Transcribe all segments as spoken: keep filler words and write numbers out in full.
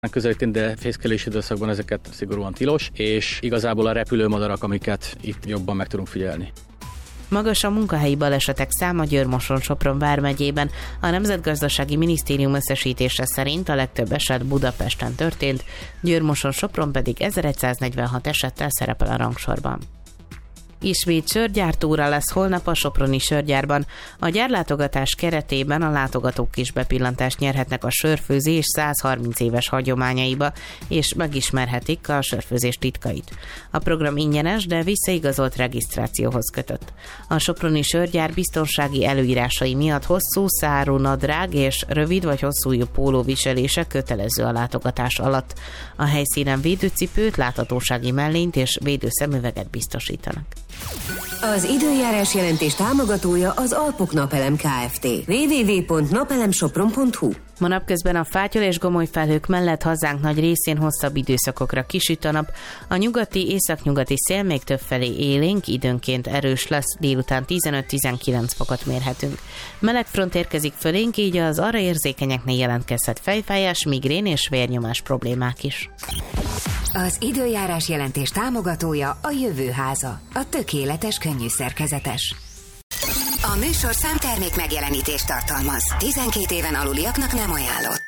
Közelítén, de fészkelési időszakban ezeket szigorúan tilos, és igazából a repülőmadarak, amiket itt jobban meg tudunk figyelni. Magas a munkahelyi balesetek száma Győr-Moson-Sopron vármegyében. A Nemzetgazdasági Minisztérium összesítése szerint a legtöbb eset Budapesten történt, Győr-Moson-Sopron pedig ezerszáznegyvenhat esettel szerepel a rangsorban. Ismét sörgyártóra lesz holnap a soproni sörgyárban. A gyárlátogatás keretében a látogatók is bepillantást nyerhetnek a sörfőzés százharminc éves hagyományaiba, és megismerhetik a sörfőzés titkait. A program ingyenes, de visszaigazolt regisztrációhoz kötött. A soproni sörgyár biztonsági előírásai miatt hosszú szárú nadrág és rövid vagy hosszújú póló viselése kötelező a látogatás alatt. A helyszínen védőcipőt, láthatósági mellényt és védőszemüveget biztosítanak. Az időjárás jelentés támogatója az Alpok Napelem Kft. double-u double-u double-u pont napelemsopron pont hu. Ma napközben a fátyol és gomoly felhők mellett hazánk nagy részén hosszabb időszakokra kisüt a nap. A nyugati, északnyugati szél még többfelé élénk, időnként erős lesz, délután tizenöt-tizenkilenc fokot mérhetünk. Meleg front érkezik fölénk, így az arra érzékenyeknél jelentkezhet fejfájás, migrén és vérnyomás problémák is. Az időjárás jelentés támogatója a Jövőháza, a tökéletes könnyű szerkezetes. A műsor számtermék megjelenítést tartalmaz. tizenkét éven aluliaknak nem ajánlott.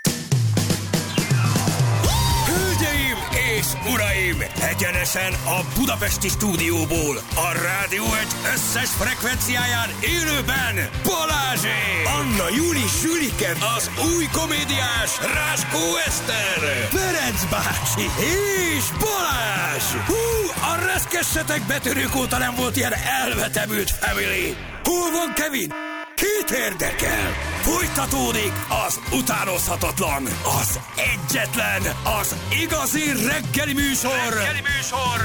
Hölgyeim és uraim! Egyenesen a budapesti stúdióból, a Rádió egy összes frekvenciáján élőben Balázsék! Anna Júli Sülike, az új komédiás Ráskó Eszter, Ferenc bácsi és Balázs! Hú, a reszkessetek betörők óta nem volt ilyen elvetemült family! Hol van Kevin? Kit érdekel? Folytatódik az utánozhatatlan, az egyetlen, az igazi reggeli műsor, reggeli műsor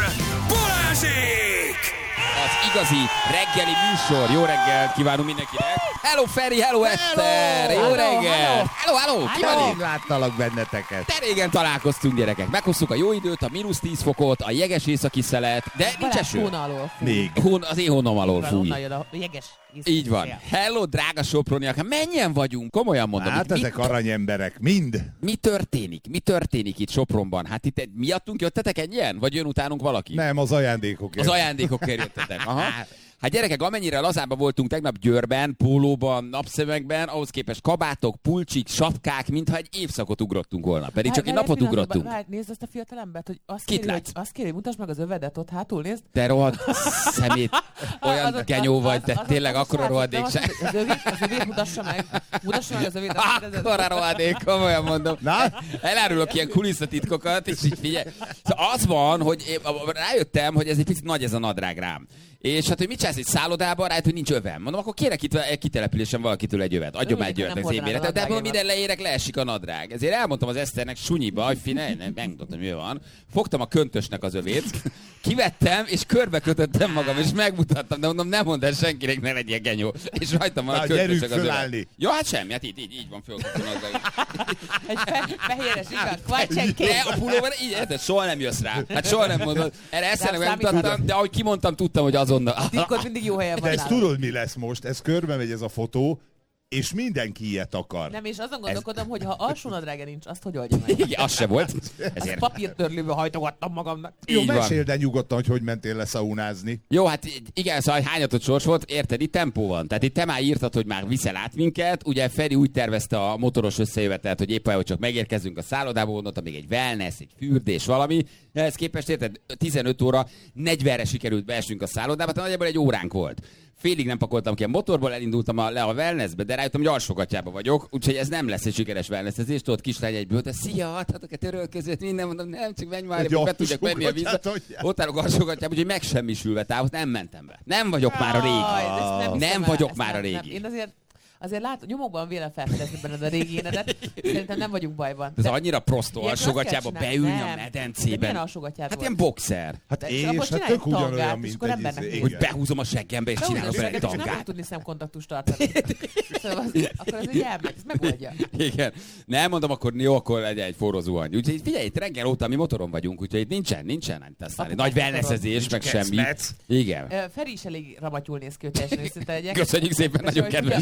Balázsék! Az igazi reggeli műsor. Jó reggelt kívánunk mindenkinek. Hello Feri, hello Eszter, jó reggel. Hello, hello, ki van itt? Láttalak benneteket. De régen találkoztunk, gyerekek. Meghoztuk a jó időt, a mínusz tíz fokot, a jeges északi szelet, de nincs eső. Hón alól fúj. Még. Hón, az én hónom alól fúj. Onnan jön a jeges északi Így van. szél. Hello, drága soproniak. Hát mennyien vagyunk? Komolyan mondom. Hát itt mi, ezek aranyemberek, mind. mi történik? Mi történik itt Sopronban? Hát itt egy- miattunk jöttetek ennyien? Vagy jön utánunk valaki? Nem, az ajándékok. Az ajándékokért jöttetek. Aha. Hát gyerekek, amennyire lazábban voltunk tegnap Győrben, pólóban, napszemekben, ahhoz képest kabátok, pulcsik, sapkák, mintha egy évszakot ugrottunk volna. Pedig csak egy Várj, napot várj, ugrottunk. Várj, nézd azt a fiatal embert, hogy azt Kit kéri, hogy, látsz? azt kéri, mutasd meg az övedet ott hátul, nézd. Te rohadt szemét, Az- olyan az- genyó az- vagy, te az- az- tényleg az- akkora az- rohadék az- se. Az övét, az övét mutassa meg. Mutassa meg az övét. azt kérdezed. Akkora rohadék, komolyan mondom. Na? Elárulok ilyen kulisszatitkokat, és így figyelj. Szóval az van, hogy én rájöttem, hogy ez egy picit nagy ez a nadrág rám. És hát, hogy mit csinálsz egy szállodában, rájött, hogy nincs övem. Mondom, akkor kérek itt egy kitelepülésen valakitől egy övet. Adjon már egy övet Nem az én hordanád a méretet. De ebből nadrágjamat. minden leérek, leesik a nadrág. Ezért elmondtam az Eszternek sunyiba, hogy fi, ne, ne, megmutatom, mi van. Fogtam a köntösnek az övét, kivettem, és körbe kötöttem magam, és megmutattam, de mondom, nem mondd el senkinek, ne legyél genyó. És rajtam van a Na, köntösnek gyerünk az övet. fölállni. Ja, hát semmi, hát így, így, így van fölkötve a nadrág. Egy fe- fehéres igaz, kvacsenként. De a pulóver így, érted, soha nem jössz rá. Hát soha nem mondod. Erre Eszternek De megmutattam, számít- de ahogy kimondtam, tudtam, hogy azonnal. Titkot mindig jó helyen De van ezt nálad. tudod, mi lesz most? Ez körbe megy ez a fotó, és mindenki ilyet akar. Nem, és azon gondolkodom, hogy ha alsó nadrága nincs, azt hogy oldja meg? Igen, az se volt. Ezt Ezért. papírtörlőből hajtogattam magamnak. Jó, Így van. meséld el nyugodtan, hogy hogy mentél leszaunázni. Jó, hát igen, szóval hányatott sors volt, érted, itt tempó van. Tehát itt te már írtad, hogy már viszel át minket. Ugye Feri úgy tervezte a motoros összejövetelt, hogy éppen, hogy csak megérkezünk a szállodába, gondoltam még egy wellness, egy fürdés, valami. Ehhez képest érted, tizenöt óra negyvenre sikerült beesnünk a szállodába, tehát nagyjából egy óránk volt. Félig nem pakoltam ki a motorból, elindultam a, le a wellnessbe, de rájöttem, hogy alsógatjába vagyok, úgyhogy ez nem lesz egy sikeres wellnessezés. Tudod, kislány egyből, de szia, adhatok-e törölközőt, minden, mondom, nem, csak menj már, Egy be tudjak menni a vízbe. alsógatját adják. Ott állok alsógatjába, úgyhogy megsemmisülve távol, nem mentem be. Nem vagyok már a Jaj, régi. ezt Nem hiszem el, vagyok ezt már a nem, régi. nem. Én azért, azért lát, nyomokban vélem felfedezni benned a régi énedet. Szerintem nem vagyunk bajban. Ez annyira prostó Ilyet alsógatjába azt kell csinálni. beülni a Nem. De medencében. milyen alsógatját Hát volt? ilyen boxer. Hát De és akkor hát csinálj tök egy tangát, ugyanolyan, és mint akkor nem egy bennek izé, még. Hogy igen. behúzom a seggembe és csinálok bele egy Nem fogok tangát. tudni szemkontaktust tartani. Szóval az, akkor ez ugye elmegy, ez megoldja. Igen. Nem mondom, akkor jó, akkor legyen egy forró zuhany. Úgyhogy figyelj, itt reggel óta mi motoron vagyunk, úgyhogy itt nincsen, nincsen. Hát aztán egy nagy wellnessezés, meg semmi. kecmec. Igen. Ö, Feri is elég ramatyul néz ki, hogy teljesen őszinte legyek. Köszönjük szépen, És nagyon hogy kedves ugye, vagy. Szilárd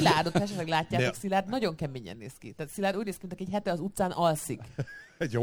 Szilárdot, ha esetleg látjátok, De- Szilárd nagyon keményen néz ki. Tehát Szilárd úgy néz ki, mint aki egy hete az utcán alszik.